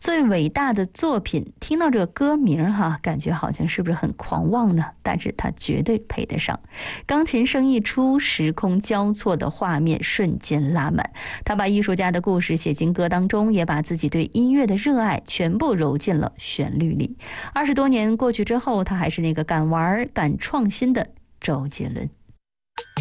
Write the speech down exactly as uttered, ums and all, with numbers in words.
最伟大的作品，听到这个歌名哈，感觉好像是不是很狂妄呢？但是它绝对配得上。钢琴声一出，时空交错的画面瞬间拉满。他把艺术家的故事写进歌当中，也把自己对音乐的热爱全部揉进了旋律里。二十多年过去之后，他还是那个敢玩敢创新的周杰伦。